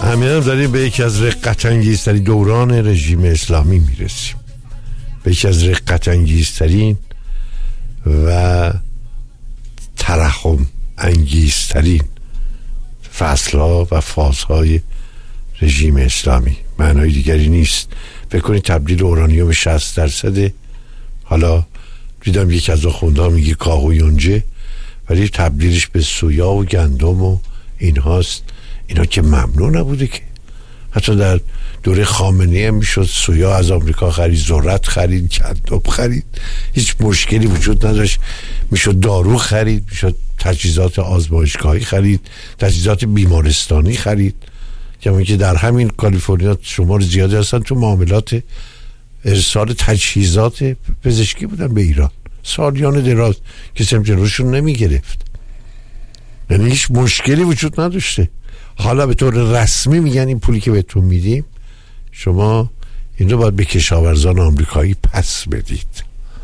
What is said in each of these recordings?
همین داریم به یکی از رقت‌انگیزترین دوران رژیم اسلامی میرسیم، به یکی از رقت‌انگیزترین و ترحم انگیزترین فصلها و فازهای رژیم اسلامی. معنای دیگری نیست. فکر کنید تبدیل اورانیوم 60%. حالا دیدم یکی از آخوندها میگه کاه و یونجه، ولی تبدیلش به سویا و گندم و اینهاست. اینا که ممنوع نبوده که. حتی در دوره خامنه‌ای هم میشد سویا از آمریکا خرید، ذرت خرید، گندم خرید، هیچ مشکلی وجود نداشت. میشد دارو خرید، میشد تجهیزات آزمایشگاهی خرید، تجهیزات بیمارستانی خرید. کما که در همین کالیفرنیا شمار زیادی هستن تو معاملات ارسال تجهیزات پزشکی بودن به ایران سالیان دراز، کسی هم جلوشون نمی گرفت. یعنی هیچ مشکلی وجود نداشته. حالا به طور رسمی میگن این پولی که بهتون میدیم شما این رو باید به کشاورزان آمریکایی پس بدید.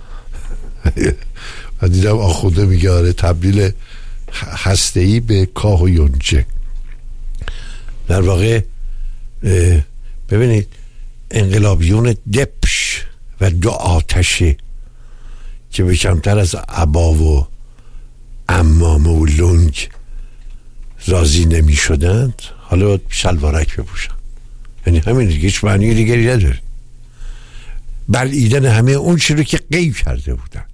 و دیدم آخونده میگه آره تبدیل هسته‌ای به کاه و یونجه. در واقع ببینید انقلابیون دپش و دو آتشه که به کمتر از عبا و عمامه و لنگ راضی نمی شدند حالا باید شلوارک بپوشن. یعنی همین دیگه، هیچ معنی دیگری نداره. بلعیدن همه اون چیزی رو که غیب کرده بودند.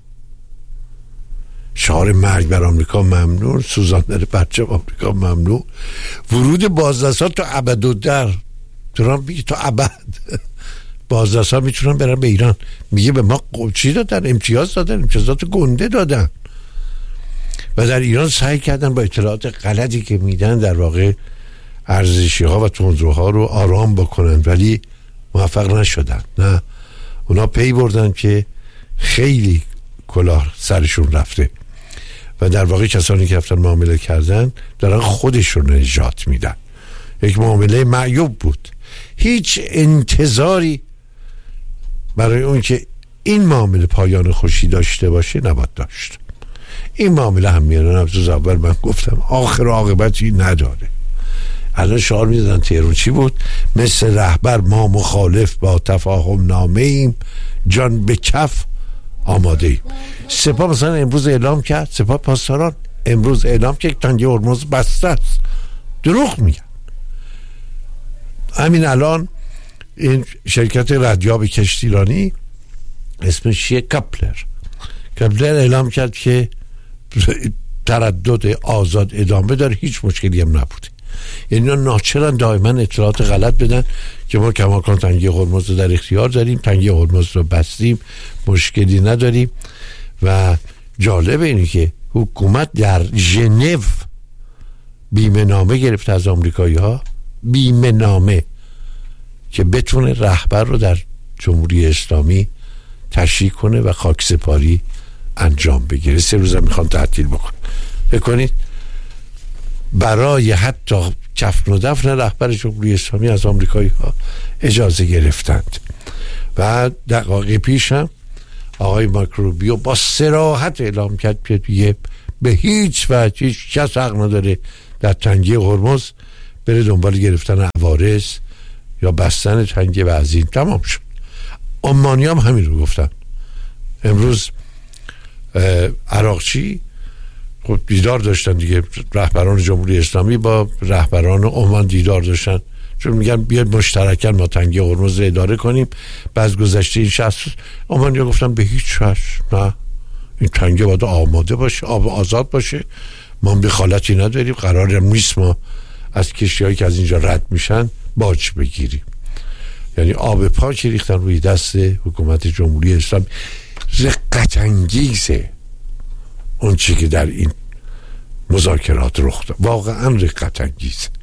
شعار مرگ بر آمریکا ممنوع، سوزاندن پرچم آمریکا ممنوع، ورود بازرسان تا ابدالدر. ترامپ میگه تا ابد بازرسان میتونن برن به ایران. میگه به ما چی دادن؟ امتیاز دادن، امتیازات گنده دادن. و در ایران سعی کردن با اطلاعات غلطی که میدن در واقع ارزشی ها و تندروها رو آرام بکنن، ولی موفق نشدن. نه، اونا پی بردن که خیلی کلاه سرشون رفته و در واقع کسانی که رفتن معامله کردن دارن خودشون نجات میدن. یک معامله معیوب بود. هیچ انتظاری برای اون که این معامله پایان خوشی داشته باشه نباید داشت. این معامله هم میرن از اول من گفتم آخر عاقبتی نداره. الان شعار میدادن تهران چی بود؟ مثل رهبر ما مخالف با تفاهم نامه ایم، جان به کف آماده ایم. سپاه مثلا امروز اعلام کرد، سپاه پاسداران امروز اعلام کرد تنگه هرمز بسته است. دروغ میگن. همین الان این شرکت ردیاب کشتیرانی اسمش چیه؟ کپلر اعلام کرد که تردد آزاد ادامه داره، هیچ مشکلی هم نبوده. یعنی ناچرن دائما اطلاعات غلط بدن که ما کماکان تنگه هرمز رو در اختیار داریم، تنگه هرمز رو بستیم، مشکلی نداریم. و جالب اینه که حکومت در ژنو بیمه نامه گرفته از آمریکایی ها، بیمه نامه که بتونه رهبر رو در جمهوری اسلامی تشریح کنه و خاکسپاری انجام بگیره. 3 روز هم میخوان تعطیل بکن. بکنید برای حتی کفن و دفن رهبر جمهوری اسلامی از آمریکایی ها اجازه گرفتند. و دقایق پیش هم آقای ماکروبیو با صراحت اعلام کرد که دیگه به هیچ وجه هیچ کس حق نداره در تنگه هرمز بره دنبال گرفتن عوارض یا بستن تنگه و از این تمام شد. عمانی هم همین رو گفتن. امروز عراقچی خب دیدار داشتن دیگه، رهبران جمهوری اسلامی با رهبران عمان دیدار داشتن، چون میگن بیاید مشترکاً ما تنگه هرمز رو اداره کنیم. بعد گذشته این 60 عمانی‌ها گفتن به هیچ وجه نه، این تنگه باید آماده باشه، آب آزاد باشه، ما دخالتی نداریم، قرارم نیست ما از کشتی‌هایی که از اینجا رد میشن باج بگیریم. یعنی آب پاکی ریختن روی دست حکومت جمهوری اسلامی. رقت انگیزه اون چی که در این مذاکرات رخ داد، واقعا رقت انگیزه.